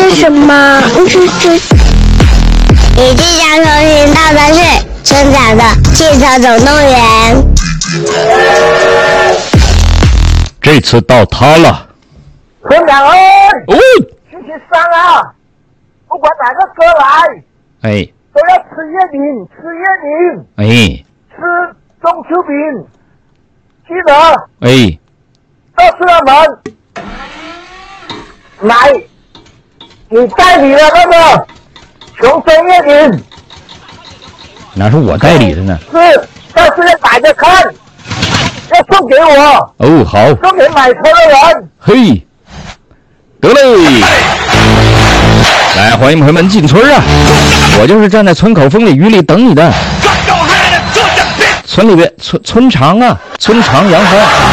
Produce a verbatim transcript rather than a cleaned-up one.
是什么？是是。你即将收听到的是村长的汽车总动员。 这次到他了。 村长哎， 哦， 星期三啊，不管哪个哥来， 哎， 都要吃月饼，吃月饼， 哎， 吃中秋饼，记得， 哎， 告诉他们，买你代理的那个穷生月饼， 哪是我代理的呢？ 是，但是要摆着看，要送给我， 哦，好， 送给买车的人。 嘿，得嘞！来，欢迎朋友们进村啊！我就是站在村口风里雨里等你的。村里边村村长啊，村长杨帆。